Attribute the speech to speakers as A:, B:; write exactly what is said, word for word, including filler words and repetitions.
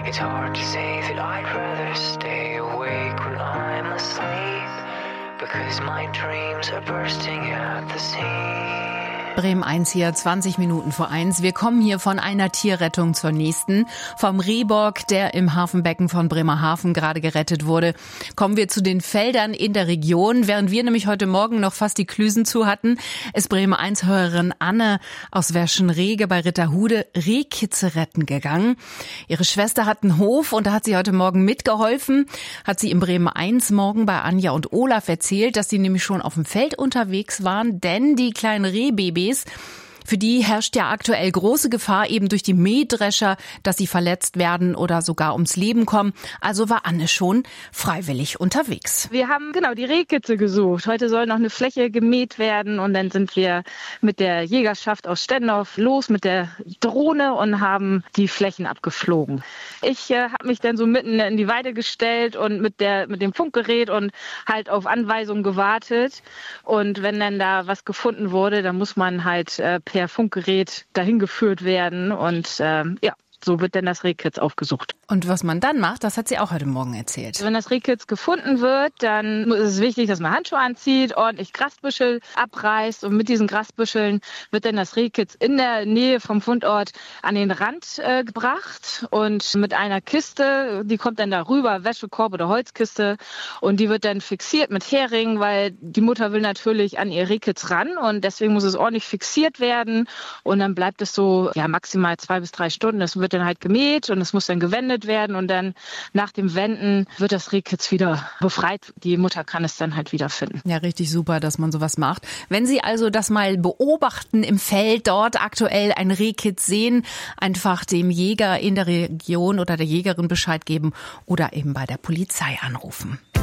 A: It's hard to say that I'd rather stay awake when I'm asleep, because my dreams are bursting at the seams.
B: Bremen eins hier, zwanzig Minuten vor eins. Wir kommen hier von einer Tierrettung zur nächsten. Vom Rehbock, der im Hafenbecken von Bremerhaven gerade gerettet wurde, kommen wir zu den Feldern in der Region. Während wir nämlich heute Morgen noch fast die Klüsen zu hatten, ist Bremen eins Hörerin Anne aus Werschenrege bei Ritterhude Rehkitze retten gegangen. Ihre Schwester hat einen Hof und da hat sie heute Morgen mitgeholfen. Hat sie im Bremen eins morgen bei Anja und Olaf erzählt, dass sie nämlich schon auf dem Feld unterwegs waren, denn die kleinen Rehbabys, für die herrscht ja aktuell große Gefahr eben durch die Mähdrescher, dass sie verletzt werden oder sogar ums Leben kommen. Also war Anne schon freiwillig unterwegs.
C: Wir haben genau die Rehkitze gesucht. Heute soll noch eine Fläche gemäht werden und dann sind wir mit der Jägerschaft aus Stendorf los mit der Drohne und haben die Flächen abgeflogen. Ich äh, habe mich dann so mitten in die Weide gestellt und mit der mit dem Funkgerät und halt auf Anweisungen gewartet. Und wenn dann da was gefunden wurde, dann muss man halt äh, per Funkgerät dahin geführt werden und ähm, ja, so wird dann das Rehkitz aufgesucht.
B: Und was man dann macht, das hat sie auch heute Morgen erzählt.
C: Wenn das Rehkitz gefunden wird, dann ist es wichtig, dass man Handschuhe anzieht, ordentlich Grasbüschel abreißt und mit diesen Grasbüscheln wird dann das Rehkitz in der Nähe vom Fundort an den Rand äh, gebracht und mit einer Kiste, die kommt dann da rüber, Wäschekorb oder Holzkiste und die wird dann fixiert mit Hering, weil die Mutter will natürlich an ihr Rehkitz ran und deswegen muss es ordentlich fixiert werden und dann bleibt es so ja maximal zwei bis drei Stunden. Es wird dann halt gemäht und es muss dann gewendet werden und dann nach dem Wenden wird das Rehkitz wieder befreit. Die Mutter kann es dann halt wieder finden.
B: Ja, richtig super, dass man sowas macht. Wenn Sie also das mal beobachten im Feld, dort aktuell ein Rehkitz sehen, einfach dem Jäger in der Region oder der Jägerin Bescheid geben oder eben bei der Polizei anrufen.